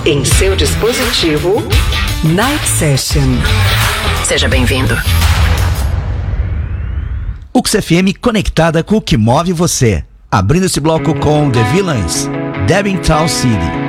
Em seu dispositivo, Night Session. Seja bem-vindo. UX FM conectada com o que move você. Abrindo esse bloco com The Villains, Devin Town City.